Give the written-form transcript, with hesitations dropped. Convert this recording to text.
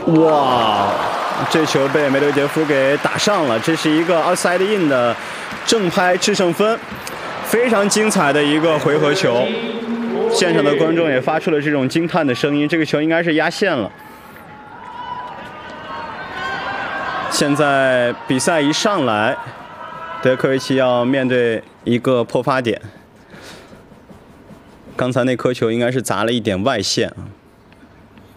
哇，这球被梅德杰夫给打上了，这是一个 outside in 的正拍制胜分，非常精彩的一个回合球。现场的观众也发出了这种惊叹的声音，这个球应该是压线了。现在比赛一上来，德科维奇要面对一个破发点。刚才那颗球应该是砸了一点外线啊。